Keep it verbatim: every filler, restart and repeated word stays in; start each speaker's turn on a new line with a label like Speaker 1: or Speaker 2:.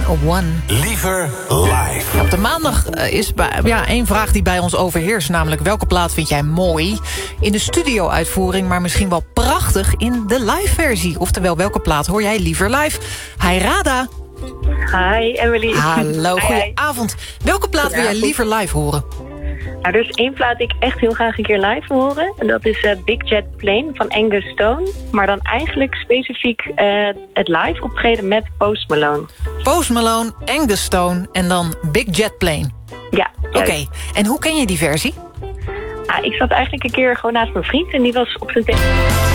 Speaker 1: One.
Speaker 2: Liever live.
Speaker 1: Op de maandag is bij, ja, één vraag die bij ons overheerst. Namelijk, welke plaat vind jij mooi in de studio-uitvoering, maar misschien wel prachtig in de live-versie? Oftewel, welke plaat hoor jij liever live? Hi Rada.
Speaker 3: Hi Emily.
Speaker 1: Hallo, goedenavond. Welke plaat wil jij liever live horen?
Speaker 3: Nou, er is één plaat die ik echt heel graag een keer live wil horen. En dat is uh, Big Jet Plane van Angus Stone. Maar dan eigenlijk specifiek uh, het live optreden met Post Malone.
Speaker 1: Post Malone, Angus Stone en dan Big Jet Plane.
Speaker 3: Ja.
Speaker 1: Oké, okay. En hoe ken je die versie?
Speaker 3: Ah, ik zat eigenlijk een keer gewoon naast mijn vriend en die was op zijn telefoon.